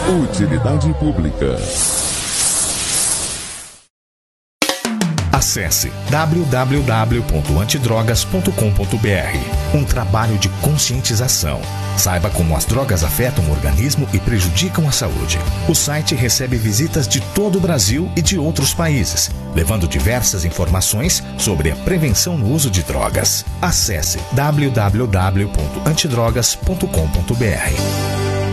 Utilidade pública. Acesse www.antidrogas.com.br. Um trabalho de conscientização. Saiba como as drogas afetam o organismo e prejudicam a saúde. O site recebe visitas de todo o Brasil e de outros países, levando diversas informações sobre a prevenção no uso de drogas. Acesse www.antidrogas.com.br.